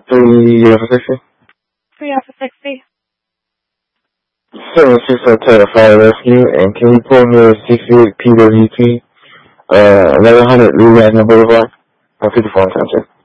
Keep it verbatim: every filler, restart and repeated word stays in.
Three Alpha sixty. Three Alpha sixty. Seven six Hotel Fire Rescue, and can you pull me a sixty-eight P W T, uh, eleven hundred Louisiana Boulevard, on fifty-four in Township?